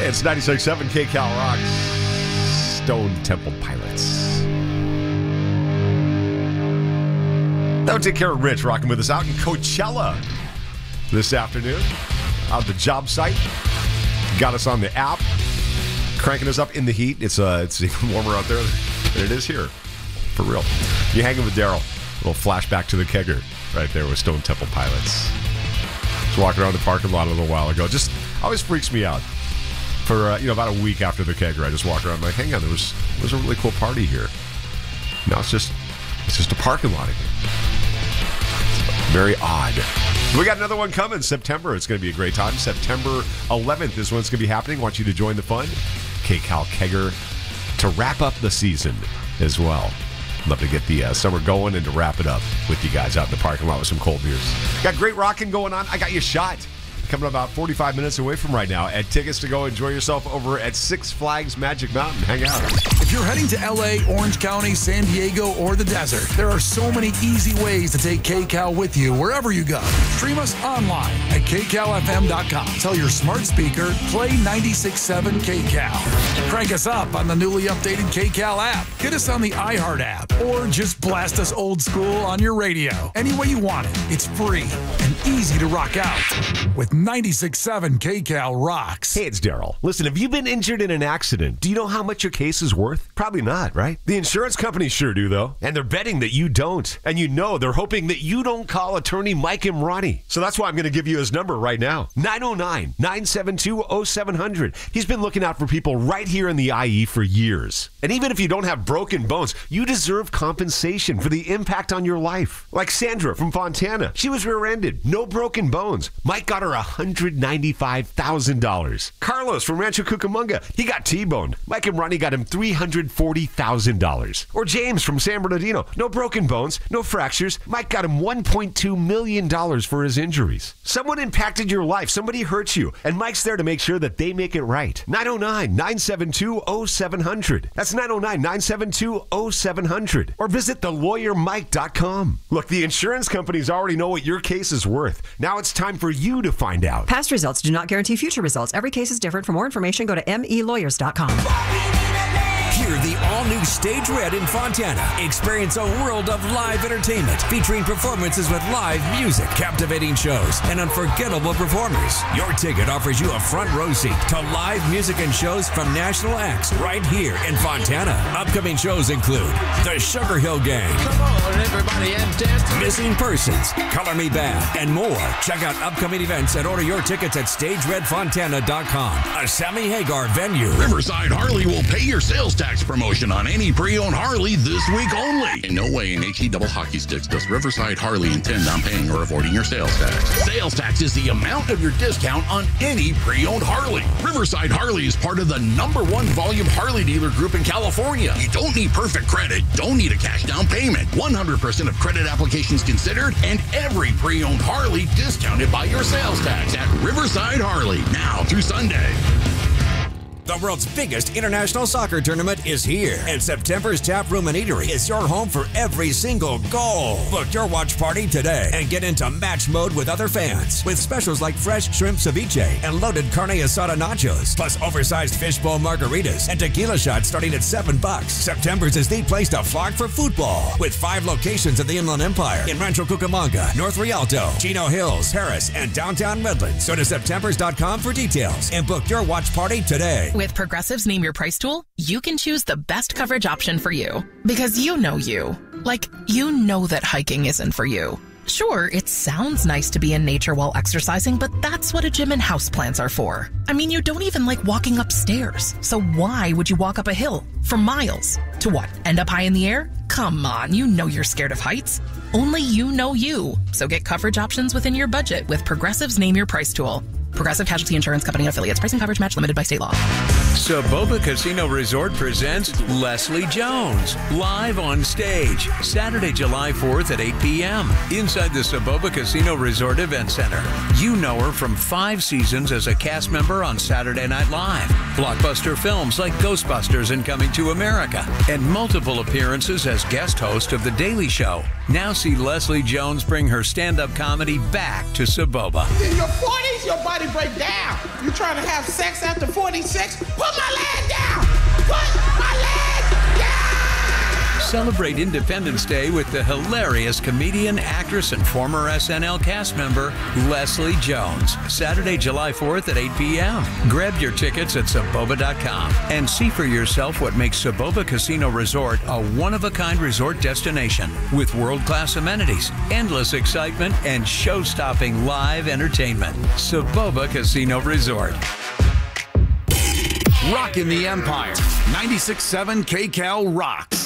It's 96.7 KCal Rocks. Stone Temple Pilots. That would take care of Rich rocking with us out in Coachella this afternoon. Out at the job site. Got us on the app. Cranking us up in the heat. It's even warmer out there than it is here. For real. You're hanging with Daryl. A little flashback to the kegger right there with Stone Temple Pilots. Just walking around the parking lot a little while ago. Just always freaks me out. For about a week after the kegger, I just walk around like, hang on, there was a really cool party here. Now it's just a parking lot again. Very odd. We got another one coming September. It's going to be a great time. September 11th is when it's going to be happening. Want you to join the fun. KCal Kegger to wrap up the season as well. Love to get the summer going and to wrap it up with you guys out in the parking lot with some cold beers. Got great rocking going on. I got you shot. Coming about 45 minutes away from right now at tickets to go enjoy yourself over at Six Flags Magic Mountain. Hang out. If you're heading to LA, Orange County, San Diego, or the desert, there are so many easy ways to take KCal with you wherever you go. Stream us online at kcalfm.com. Tell your smart speaker, play 96.7 KCal. Crank us up on the newly updated KCal app. Get us on the iHeart app, or just blast us old school on your radio. Any way you want it, it's free and easy to rock out with 96.7 KCal Rocks. Hey, it's Daryl. Listen, have you been injured in an accident? Do you know how much your case is worth? Probably not, right? The insurance companies sure do, though. And they're betting that you don't. And they're hoping that you don't call attorney Mike Imrani. So that's why I'm going to give you his number right now. 909-972-0700. He's been looking out for people right here in the IE for years. And even if you don't have broken bones, you deserve compensation for the impact on your life. Like Sandra from Fontana. She was rear-ended. No broken bones. Mike got her $195,000. Carlos from Rancho Cucamonga, he got T-boned. Mike and Ronnie got him $340,000. Or James from San Bernardino, no broken bones, no fractures. Mike got him $1.2 million for his injuries. Someone impacted your life, somebody hurt you, and Mike's there to make sure that they make it right. 909-972-0700. That's 909-972-0700. Or visit thelawyermike.com. Look, the insurance companies already know what your case is worth. Now it's time for you to find out. Past results do not guarantee future results. Every case is different. For more information, go to melawyers.com. Hear the all-new Stage Red in Fontana. Experience a world of live entertainment featuring performances with live music, captivating shows, and unforgettable performers. Your ticket offers you a front row seat to live music and shows from national acts right here in Fontana. Upcoming shows include the Sugar Hill Gang, come on everybody and dance, Missing Persons, Color Me Bad, and more. Check out upcoming events and order your tickets at StageRedFontana.com. A Sammy Hagar venue. Riverside Harley will pay your sales tax promotion on any pre-owned Harley this week only. In no way in HE Double Hockey Sticks does Riverside Harley intend on paying or avoiding your sales tax. Sales tax is the amount of your discount on any pre-owned Harley. Riverside Harley is part of the #1 volume Harley dealer group in California. You don't need perfect credit, don't need a cash down payment, 100% of credit applications considered, and every pre-owned Harley discounted by your sales tax at Riverside Harley, now through Sunday. The world's biggest international soccer tournament is here, and September's Tap Room and Eatery is your home for every single goal. Book your watch party today and get into match mode with other fans with specials like fresh shrimp ceviche and loaded carne asada nachos, plus oversized fishbowl margaritas and tequila shots starting at $7. September's is the place to flock for football with 5 locations in the Inland Empire in Rancho Cucamonga, North Rialto, Chino Hills, Harris, and downtown Midland. Go to Septembers.com for details and book your watch party today. With Progressive's Name Your Price tool, you can choose the best coverage option for you. Because you know you. Like, you know that hiking isn't for you. Sure, it sounds nice to be in nature while exercising, but that's what a gym and houseplants are for. I mean, you don't even like walking upstairs. So why would you walk up a hill for miles? To what, end up high in the air? Come on, you know you're scared of heights. Only you know you. So get coverage options within your budget with Progressive's Name Your Price tool. Progressive Casualty Insurance Company and affiliates. Pricing coverage match limited by state law. Saboba Casino Resort presents Leslie Jones live on stage Saturday, July 4th at 8 p.m. inside the Saboba Casino Resort Event Center. You know her from 5 seasons as a cast member on Saturday Night Live, blockbuster films like Ghostbusters and Coming to America, and multiple appearances as guest host of The Daily Show. Now see Leslie Jones bring her stand-up comedy back to Saboba. In your 40s, your body body break down. You trying to have sex after 46? Put my leg down! Put my leg down! Celebrate Independence Day with the hilarious comedian, actress, and former SNL cast member, Leslie Jones. Saturday, July 4th at 8 p.m. Grab your tickets at Saboba.com and see for yourself what makes Saboba Casino Resort a one-of-a-kind resort destination with world-class amenities, endless excitement, and show-stopping live entertainment. Saboba Casino Resort. Rockin' the Empire. 96.7 KCAL rocks.